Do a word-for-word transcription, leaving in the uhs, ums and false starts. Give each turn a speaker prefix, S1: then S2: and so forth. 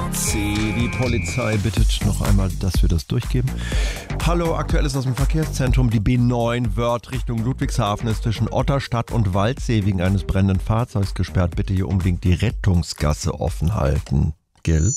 S1: C. Die Polizei bittet noch einmal, dass wir das durchgeben. Hallo, Aktuelles aus dem Verkehrszentrum. Die B neun Wörth Richtung Ludwigshafen ist zwischen Otterstadt und Waldsee wegen eines brennenden Fahrzeugs gesperrt. Bitte hier unbedingt die Rettungsgasse offen halten. Gell?